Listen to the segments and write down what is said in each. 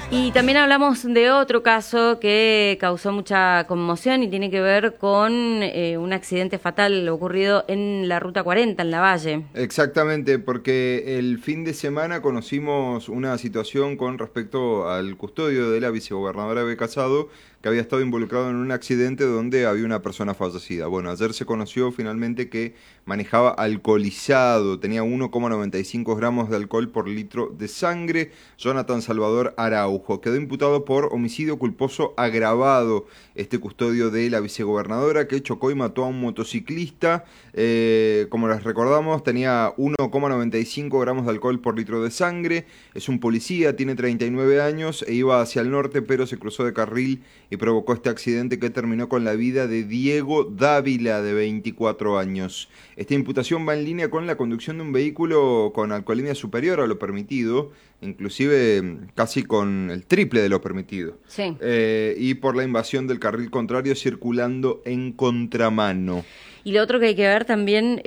Y también hablamos de otro caso que causó mucha conmoción y tiene que ver con un accidente fatal ocurrido en la Ruta 40, en Lavalle. Exactamente, porque el fin de semana conocimos una situación con respecto al custodio de la vicegobernadora Bebe Casado, que había estado involucrado en un accidente donde había una persona fallecida. Bueno, ayer se conoció finalmente que manejaba alcoholizado, tenía 1,95 gramos de alcohol por litro de sangre. Jonathan Salvador Araujo quedó imputado por homicidio culposo agravado, este custodio de la vicegobernadora, que chocó y mató a un motociclista. Como les recordamos, tenía 1,95 gramos de alcohol por litro de sangre. Es un policía, tiene 39 años e iba hacia el norte, pero se cruzó de carril y provocó este accidente que terminó con la vida de Diego Dávila, de 24 años. Esta imputación va en línea con la conducción de un vehículo con alcoholemia superior a lo permitido, inclusive casi con el triple de lo permitido. Sí. Y por la invasión del carril contrario circulando en contramano. Y lo otro que hay que ver también,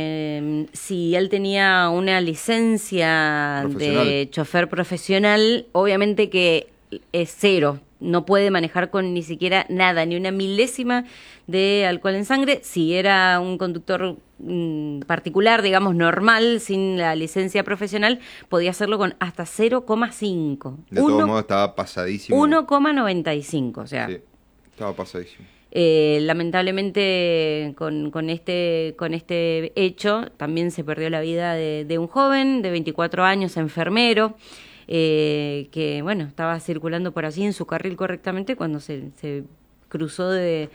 si él tenía una licencia de chofer profesional, obviamente que es cero, no puede manejar con ni siquiera nada, ni una milésima de alcohol en sangre. Si era un conductor particular, digamos, normal, sin la licencia profesional, podía hacerlo con hasta 0,5. De todos modos estaba pasadísimo. 1,95, o sea. Sí, estaba pasadísimo. Lamentablemente con este hecho también se perdió la vida de un joven de 24 años, enfermero, que bueno, estaba circulando por allí en su carril correctamente cuando se cruzó de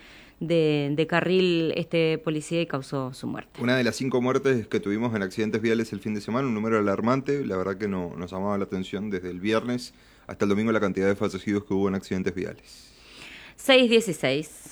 carril este policía y causó su muerte. Una de las 5 muertes que tuvimos en accidentes viales el fin de semana, un número alarmante. La verdad que nos llamaba la atención desde el viernes hasta el domingo la cantidad de fallecidos que hubo en accidentes viales. 6:16.